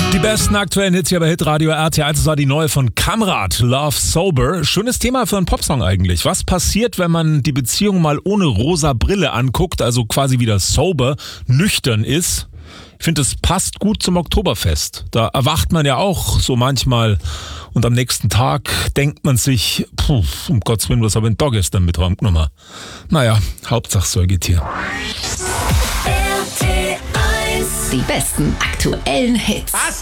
Die besten aktuellen Hits hier bei Hitradio RTL. Das war die neue von Kamrat, Love Sober. Schönes Thema für einen Popsong eigentlich. Was passiert, wenn man die Beziehung mal ohne rosa Brille anguckt, also quasi wieder sober, nüchtern ist? Ich finde, es passt gut zum Oktoberfest. Da erwacht man ja auch so manchmal und am nächsten Tag denkt man sich, um Gottes Willen, was habe ich denn da gestern mit heimgenommen? Naja, Hauptsache Säugetier. Die besten aktuellen Hits.